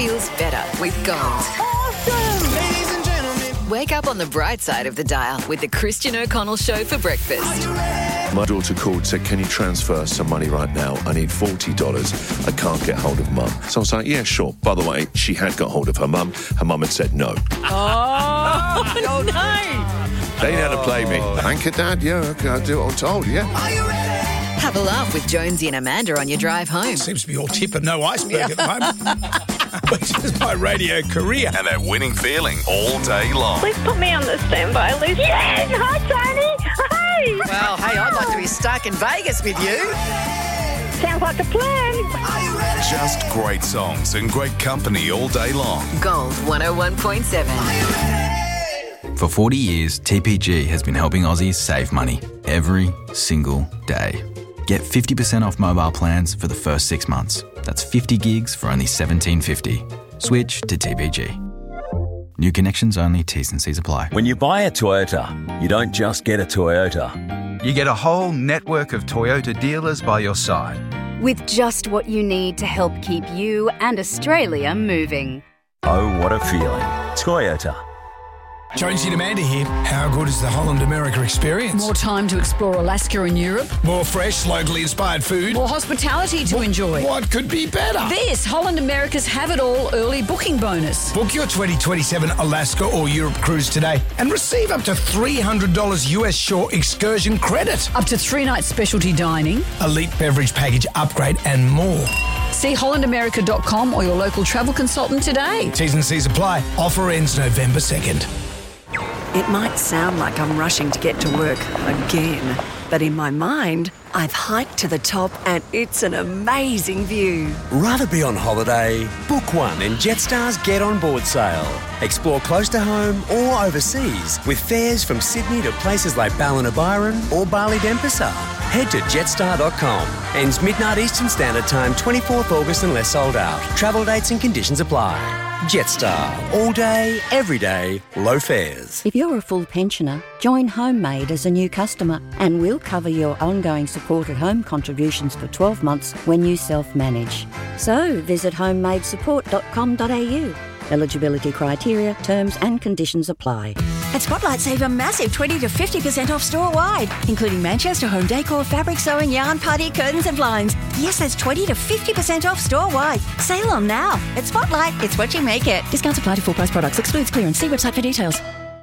feels better with Gold. Awesome! Ladies and gentlemen. Wake up on the bright side of the dial with the Christian O'Connell Show for breakfast. My daughter called and said, can you transfer some money right now? I need $40. I can't get hold of Mum. So I was like, yeah, sure. By the way, she had got hold of her mum. Her mum had said no. Oh, no. They know how to play me. Thank you, Dad. Yeah, okay, I'll do what I'm told, yeah. Are you ready? Have a laugh with Jonesy and Amanda on your drive home. Seems to be all tip and no iceberg at the moment. Which is my radio career. And that winning feeling all day long. Please put me on the standby list. Yes! Hi, Tony! Hey! Well, hey, I'd like to be stuck in Vegas with you. Sounds like a plan. Just great songs and great company all day long. Gold 101.7. For 40 years, TPG has been helping Aussies save money every single day. Get 50% off mobile plans for the first 6 months. That's 50 gigs for only $17.50. Switch to TPG. New connections only, T's and C's apply. When you buy a Toyota, you don't just get a Toyota. You get a whole network of Toyota dealers by your side. With just what you need to help keep you and Australia moving. Oh, what a feeling. Toyota. Jonesy and Amanda here. How good is the Holland America experience? More time to explore Alaska and Europe. More fresh, locally inspired food. More hospitality to enjoy. What could be better? This Holland America's Have It All early booking bonus. Book your 2027 Alaska or Europe cruise today and receive up to $300 US shore excursion credit. Up to 3 nights specialty dining. Elite beverage package upgrade and more. See hollandamerica.com or your local travel consultant today. T's and C's apply. Offer ends November 2nd. It might sound like I'm rushing to get to work again, but in my mind, I've hiked to the top and it's an amazing view. Rather be on holiday? Book one in Jetstar's Get On Board sale. Explore close to home or overseas with fares from Sydney to places like Ballina-Byron or Bali-Denpasar. Head to jetstar.com. Ends midnight Eastern Standard Time, 24th August unless sold out. Travel dates and conditions apply. Jetstar. All day, every day, low fares. If you're a full pensioner, join HomeMade as a new customer and we'll cover your ongoing supported home contributions for 12 months when you self-manage. So visit homemadesupport.com.au. Eligibility criteria, terms and conditions apply. At Spotlight, save a massive 20 to 50% off store-wide, including Manchester home decor, fabric sewing, yarn, party, curtains and blinds. Yes, that's 20 to 50% off store-wide. Sale on now. At Spotlight, it's what you make it. Discounts apply to full-price products. Excludes clearance. See website for details.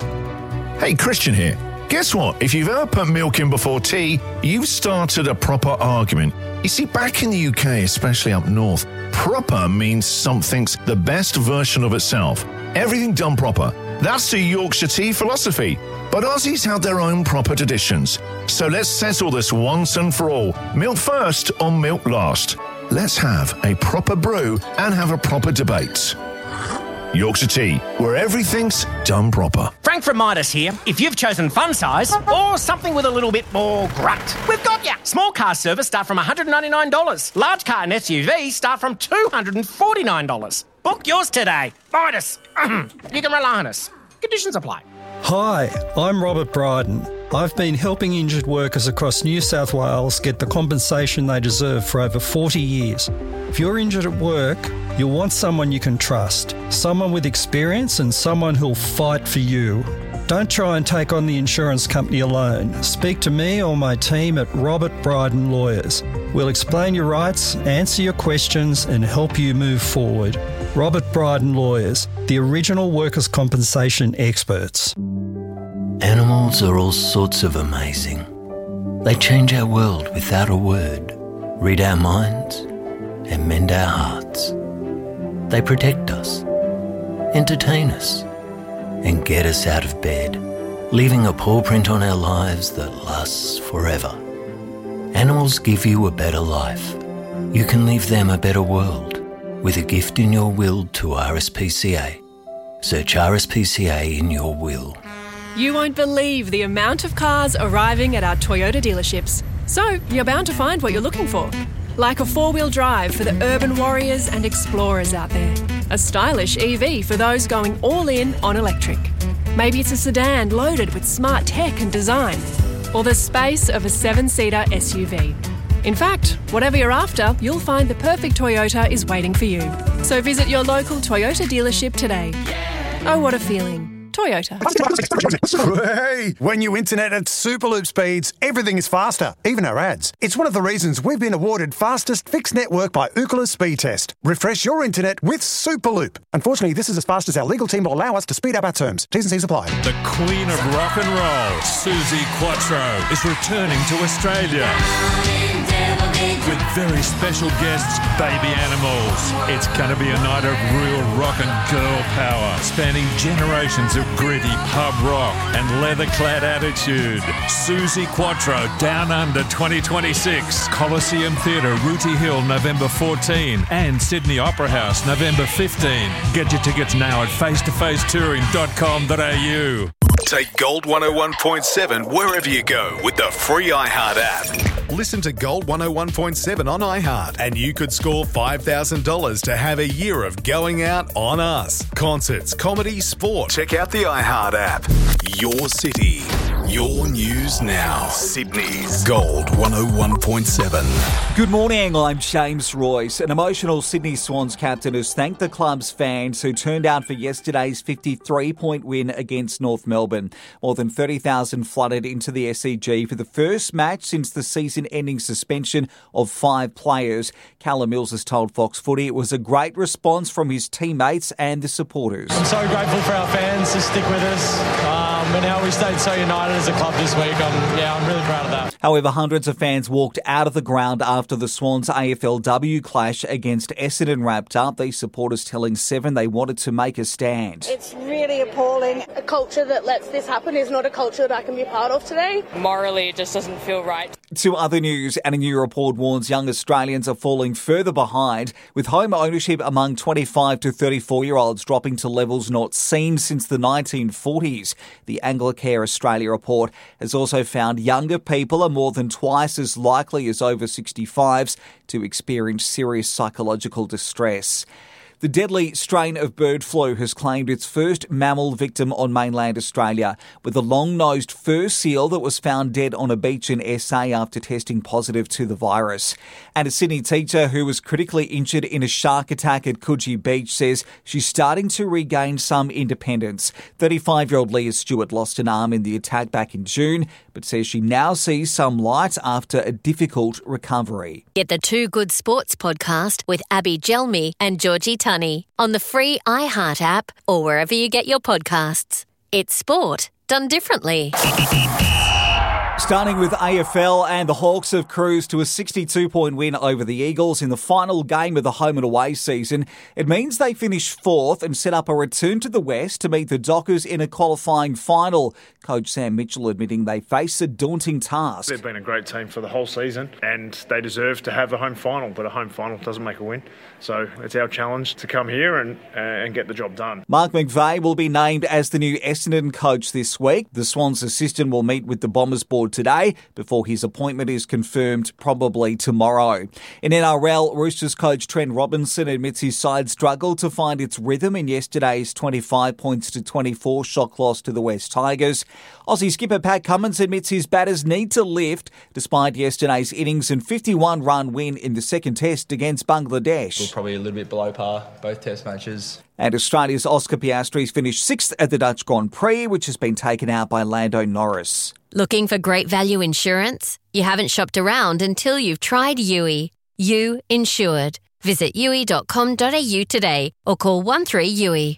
Hey, Christian here. Guess what? If you've ever put milk in before tea, you've started a proper argument. You see, back in the UK, especially up north, proper means something's the best version of itself. Everything done proper. That's the Yorkshire tea philosophy. But Aussies have their own proper traditions. So let's settle this once and for all. Milk first or milk last? Let's have a proper brew and have a proper debate. Yorkshire tea, where everything's done proper. Frank from Midas here. If you've chosen fun size or something with a little bit more grunt, we've got ya. Small car service start from $199. Large car and SUV start from $249. Book yours today. Midas. You can rely on us. Conditions apply. Hi, I'm Robert Bryden. I've been helping injured workers across New South Wales get the compensation they deserve for over 40 years. If you're injured at work, you'll want someone you can trust, someone with experience and someone who'll fight for you. Don't try and take on the insurance company alone. Speak to me or my team at Robert Bryden Lawyers. We'll explain your rights, answer your questions and help you move forward. Robert Bryden Lawyers, the original workers' compensation experts. Animals are all sorts of amazing. They change our world without a word, read our minds and mend our hearts. They protect us, entertain us and get us out of bed, leaving a paw print on our lives that lasts forever. Animals give you a better life. You can leave them a better world with a gift in your will to RSPCA. Search RSPCA in your will. You won't believe the amount of cars arriving at our Toyota dealerships. So you're bound to find what you're looking for. Like a four-wheel drive for the urban warriors and explorers out there. A stylish EV for those going all in on electric. Maybe it's a sedan loaded with smart tech and design. Or the space of a 7-seater SUV. In fact, whatever you're after, you'll find the perfect Toyota is waiting for you. So visit your local Toyota dealership today. Oh, what a feeling. Toyota. Hey, when you internet at Superloop speeds, everything is faster, even our ads. It's one of the reasons we've been awarded fastest fixed network by Ookla Speed Test. Refresh your internet with Superloop. Unfortunately, this is as fast as our legal team will allow us to speed up our terms. T's and C's apply. The Queen of Rock and Roll, Suzi Quatro, is returning to Australia. With very special guests, Baby Animals. It's going to be a night of real rock and girl power, spanning generations of gritty pub rock and leather-clad attitude. Suzi Quatro, Down Under 2026. Coliseum Theatre, Rooty Hill, November 14. And Sydney Opera House, November 15. Get your tickets now at facetofacetouring.com.au. Take Gold 101.7 wherever you go with the free iHeart app. Listen to Gold 101.7 on iHeart and you could score $5,000 to have a year of going out on us. Concerts, comedy, sport. Check out the iHeart app. Your city, your news now. Sydney's Gold 101.7. Good morning, I'm James Royce. An emotional Sydney Swans captain has thanked the club's fans who turned out for yesterday's 53-point win against North Melbourne. More than 30,000 flooded into the SCG for the first match since the season-ending suspension of 5 players. Callum Mills has told Fox Footy it was a great response from his teammates and the supporters. I'm so grateful for our fans to stick with us and how we stayed so united as a club this week. I'm really proud of that. However, hundreds of fans walked out of the ground after the Swans AFLW clash against Essendon wrapped up. These supporters telling Seven they wanted to make a stand. It's really appalling. A culture that lets this happen is not a culture that I can be part of today. Morally, it just doesn't feel right. To other news, and a new report warns young Australians are falling further behind, with home ownership among 25 to 34-year-olds dropping to levels not seen since the 1940s. The Anglicare Australia report has also found younger people are more than twice as likely as over 65s to experience serious psychological distress. The deadly strain of bird flu has claimed its first mammal victim on mainland Australia, with a long-nosed fur seal that was found dead on a beach in SA after testing positive to the virus. And a Sydney teacher who was critically injured in a shark attack at Coogee Beach says she's starting to regain some independence. 35-year-old Leah Stewart lost an arm in the attack back in June, but says she now sees some light after a difficult recovery. Get the Two Good Sports podcast with Abby Gelmi and Georgie Tunney on the free iHeart app or wherever you get your podcasts. It's sport done differently. Starting with AFL, and the Hawks have cruised to a 62-point win over the Eagles in the final game of the home and away season. It means they finish 4th and set up a return to the West to meet the Dockers in a qualifying final. Coach Sam Mitchell admitting they face a daunting task. They've been a great team for the whole season and they deserve to have a home final, but a home final doesn't make a win. So it's our challenge to come here and get the job done. Mark McVeigh will be named as the new Essendon coach this week. The Swans assistant will meet with the Bombers board today before his appointment is confirmed probably tomorrow. In NRL, Roosters coach Trent Robinson admits his side struggled to find its rhythm in yesterday's 25 points to 24 shock loss to the West Tigers. Aussie skipper Pat Cummins admits his batters need to lift despite yesterday's innings and 51-run win in the second test against Bangladesh. We're probably a little bit below par, both test matches. And Australia's Oscar Piastri's finished 6th at the Dutch Grand Prix, which has been taken out by Lando Norris. Looking for great value insurance? You haven't shopped around until you've tried Yui. You Insured. Visit yui.com.au today or call 13-YUI.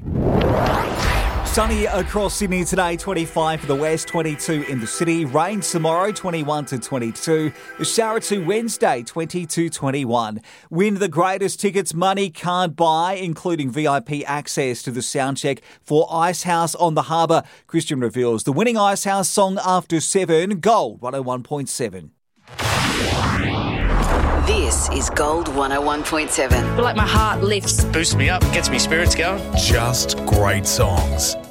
Sunny across Sydney today, 25 for the west, 22 in the city. Rain tomorrow, 21 to 22. A shower to Wednesday, 20 to 21. Win the greatest tickets money can't buy, including VIP access to the soundcheck for Icehouse on the Harbour. Christian reveals the winning Icehouse song after 7, Gold 101.7. This is Gold 101.7. Like my heart lifts. Boosts me up, gets me spirits going. Just great songs.